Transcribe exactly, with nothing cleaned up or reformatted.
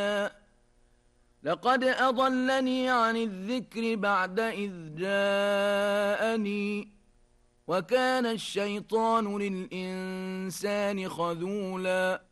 سبيلا لقد أضلني عن الذكر بعد إذ جاءني وكان الشيطان للإنسان خذولا